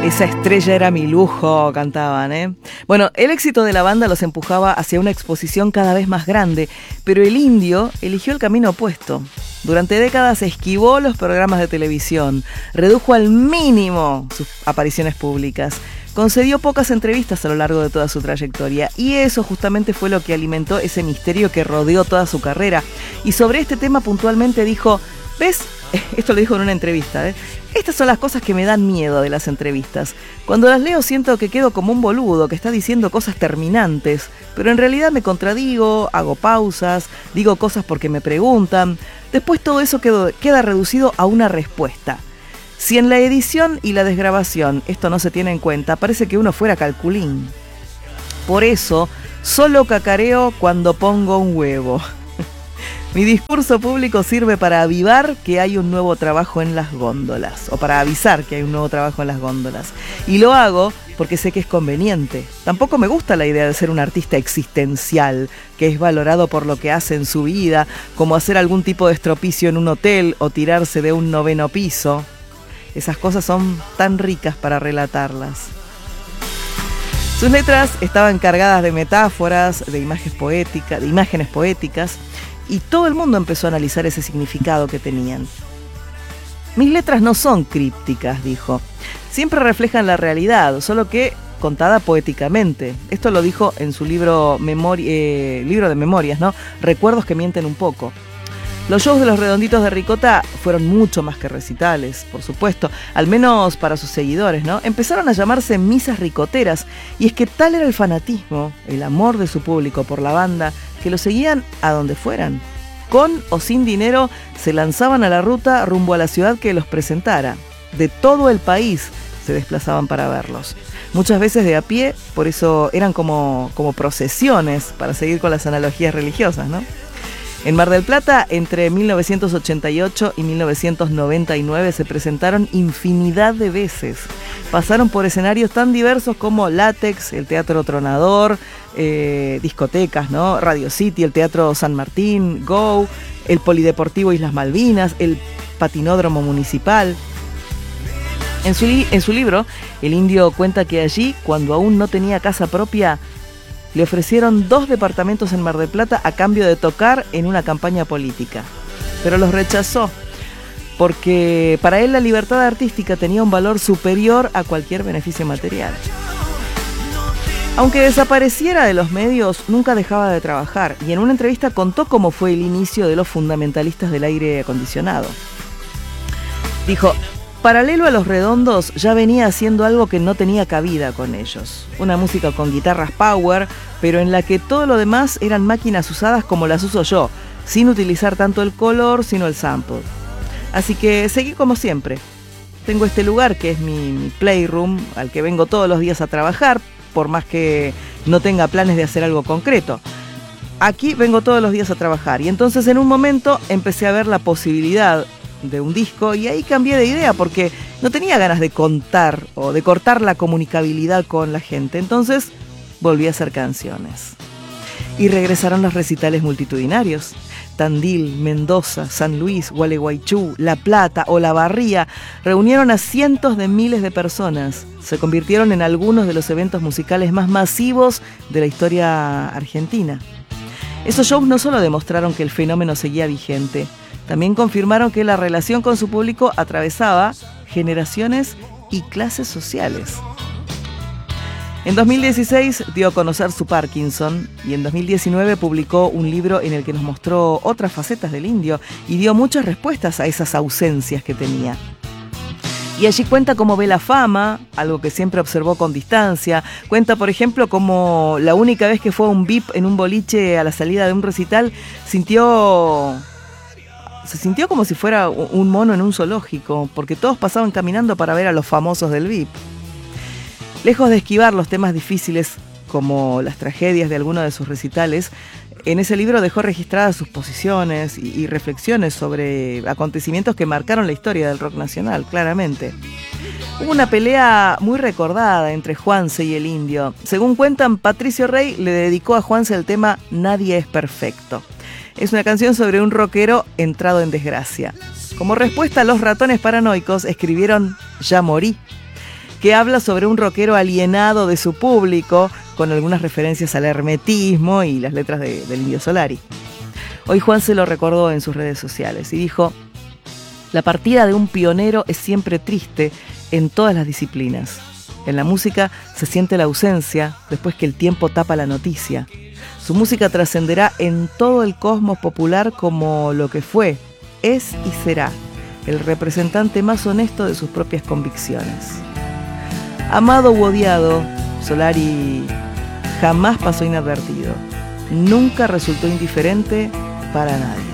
Esa estrella era mi lujo, cantaban, ¿eh? Bueno, el éxito de la banda los empujaba hacia una exposición cada vez más grande, pero el Indio eligió el camino opuesto. Durante décadas esquivó los programas de televisión, redujo al mínimo sus apariciones públicas, concedió pocas entrevistas a lo largo de toda su trayectoria, y eso justamente fue lo que alimentó ese misterio que rodeó toda su carrera. Y sobre este tema puntualmente dijo: ¿ves? Esto lo dijo en una entrevista, ¿eh? Estas son las cosas que me dan miedo de las entrevistas. Cuando las leo siento que quedo como un boludo que está diciendo cosas terminantes, pero en realidad me contradigo, hago pausas, digo cosas porque me preguntan. Después todo eso queda reducido a una respuesta. Si en la edición y la desgrabación esto no se tiene en cuenta, parece que uno fuera calculín. Por eso, solo cacareo cuando pongo un huevo. Mi discurso público sirve para avivar que hay un nuevo trabajo en las góndolas, o para avisar que hay un nuevo trabajo en las góndolas. Y lo hago porque sé que es conveniente. Tampoco me gusta la idea de ser un artista existencial, que es valorado por lo que hace en su vida, como hacer algún tipo de estropicio en un hotel o tirarse de un 9º piso. Esas cosas son tan ricas para relatarlas. Sus letras estaban cargadas de metáforas, de imágenes poéticas, y todo el mundo empezó a analizar ese significado que tenían. Mis letras no son crípticas, dijo. Siempre reflejan la realidad, solo que contada poéticamente. Esto lo dijo en su libro de memorias, ¿no? Recuerdos que mienten un poco. Los shows de los Redonditos de Ricota fueron mucho más que recitales, por supuesto, al menos para sus seguidores, ¿no? Empezaron a llamarse misas ricoteras, y es que tal era el fanatismo, el amor de su público por la banda, que lo seguían a donde fueran. Con o sin dinero, se lanzaban a la ruta rumbo a la ciudad que los presentara. De todo el país se desplazaban para verlos. Muchas veces de a pie, por eso eran como procesiones, para seguir con las analogías religiosas, ¿no? En Mar del Plata, entre 1988 y 1999, se presentaron infinidad de veces. Pasaron por escenarios tan diversos como Látex, el Teatro Tronador, discotecas, ¿no? Radio City, el Teatro San Martín, Go, el Polideportivo Islas Malvinas, el Patinódromo Municipal. En su libro, el Indio cuenta que allí, cuando aún no tenía casa propia, le ofrecieron 2 departamentos en Mar del Plata a cambio de tocar en una campaña política. Pero los rechazó, porque para él la libertad artística tenía un valor superior a cualquier beneficio material. Aunque desapareciera de los medios, nunca dejaba de trabajar, y en una entrevista contó cómo fue el inicio de los fundamentalistas del aire acondicionado. Dijo: paralelo a Los Redondos, ya venía haciendo algo que no tenía cabida con ellos. Una música con guitarras power, pero en la que todo lo demás eran máquinas usadas como las uso yo, sin utilizar tanto el color, sino el sample. Así que seguí como siempre. Tengo este lugar que es mi playroom, al que vengo todos los días a trabajar, por más que no tenga planes de hacer algo concreto. Aquí vengo todos los días a trabajar, y entonces en un momento empecé a ver la posibilidad de un disco, y ahí cambié de idea porque no tenía ganas de contar o de cortar la comunicabilidad con la gente. Entonces volví a hacer canciones y regresaron los recitales multitudinarios. Tandil, Mendoza, San Luis, Gualeguaychú, La Plata o La Barría reunieron a cientos de miles de personas. Se convirtieron en algunos de los eventos musicales más masivos de la historia argentina. Esos shows no solo demostraron que el fenómeno seguía vigente, también confirmaron que la relación con su público atravesaba generaciones y clases sociales. En 2016 dio a conocer su Parkinson, y en 2019 publicó un libro en el que nos mostró otras facetas del Indio y dio muchas respuestas a esas ausencias que tenía. Y allí cuenta cómo ve la fama, algo que siempre observó con distancia. Cuenta, por ejemplo, cómo la única vez que fue a un VIP en un boliche a la salida de un recital, se sintió como si fuera un mono en un zoológico, porque todos pasaban caminando para ver a los famosos del VIP. Lejos de esquivar los temas difíciles, como las tragedias de algunos de sus recitales, en ese libro dejó registradas sus posiciones y reflexiones sobre acontecimientos que marcaron la historia del rock nacional, claramente. Hubo una pelea muy recordada entre Juanse y el Indio. Según cuentan, Patricio Rey le dedicó a Juanse el tema Nadie es perfecto. Es una canción sobre un rockero entrado en desgracia. Como respuesta, los Ratones Paranoicos escribieron Ya morí. que habla sobre un rockero alienado de su público, con algunas referencias al hermetismo y las letras del Indio Solari. Hoy Juan se lo recordó en sus redes sociales y dijo: la partida de un pionero es siempre triste en todas las disciplinas. En la música se siente la ausencia después que el tiempo tapa la noticia. Su música trascenderá en todo el cosmos popular como lo que fue, es y será el representante más honesto de sus propias convicciones. Amado u odiado, Solari jamás pasó inadvertido. Nunca resultó indiferente para nadie.